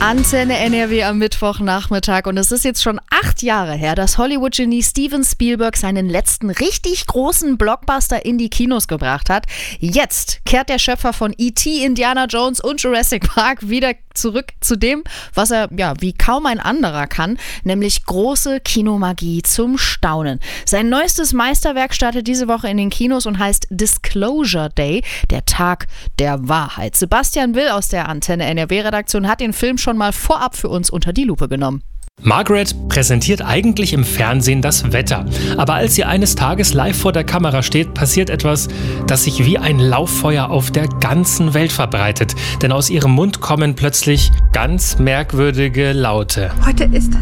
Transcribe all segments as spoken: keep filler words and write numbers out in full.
Antenne N R W am Mittwochnachmittag und es ist jetzt schon acht Jahre her, dass Hollywood-Genie Steven Spielberg seinen letzten richtig großen Blockbuster in die Kinos gebracht hat. Jetzt kehrt der Schöpfer von E T, Indiana Jones und Jurassic Park wieder zurück zu dem, was er ja wie kaum ein anderer kann, nämlich große Kinomagie zum Staunen. Sein neuestes Meisterwerk startet diese Woche in den Kinos und heißt Disclosure Day, der Tag der Wahrheit. Sebastian Will aus der Antenne N R W-Redaktion hat den Film schon mal vorab für uns unter die Lupe genommen. Margaret präsentiert eigentlich im Fernsehen das Wetter. Aber als sie eines Tages live vor der Kamera steht, passiert etwas, das sich wie ein Lauffeuer auf der ganzen Welt verbreitet. Denn aus ihrem Mund kommen plötzlich ganz merkwürdige Laute. Heute ist...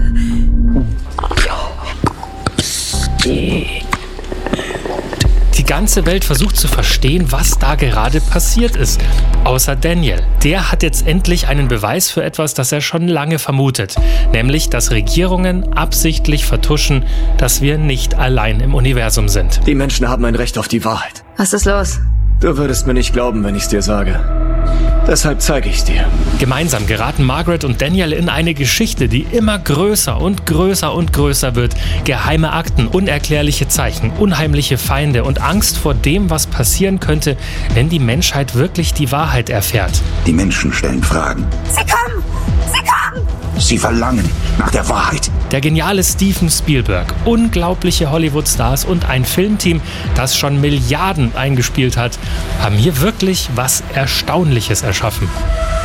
Die ganze Welt versucht zu verstehen, was da gerade passiert ist. Außer Daniel. Der hat jetzt endlich einen Beweis für etwas, das er schon lange vermutet. Nämlich, dass Regierungen absichtlich vertuschen, dass wir nicht allein im Universum sind. Die Menschen haben ein Recht auf die Wahrheit. Was ist los? Du würdest mir nicht glauben, wenn ich's dir sage. Deshalb zeige ich's dir. Gemeinsam geraten Margaret und Daniel in eine Geschichte, die immer größer und größer und größer wird. Geheime Akten, unerklärliche Zeichen, unheimliche Feinde und Angst vor dem, was passieren könnte, wenn die Menschheit wirklich die Wahrheit erfährt. Die Menschen stellen Fragen. Sie kommen! Sie kommen! Sie verlangen nach der Wahrheit. Der geniale Steven Spielberg, unglaubliche Hollywood-Stars und ein Filmteam, das schon Milliarden eingespielt hat, haben hier wirklich was Erstaunliches erschaffen.